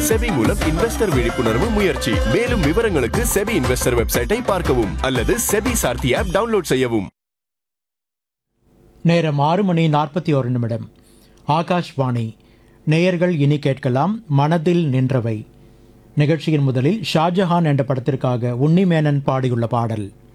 SEBI மூலம் investor விழிப்புணர்வு முயற்சி. மேலும் விவரங்களுக்கு செபி இன்வெஸ்டர் வெப்சைட்டை பார்க்கவும் அல்லது செபி சார்த்தி ஆப் டவுன்லோட் செய்யவும். நேரம் 6:41. ஆகாஷ்வாணி. நேயர்கள் இனி கேட்கலாம் மனதில் நின்றவை. நிகழ்ச்சியின் முதலில் ஷாஜஹான் என்ற படத்திற்காக உன்னிமேனன் பாடியுள்ள பாடல்.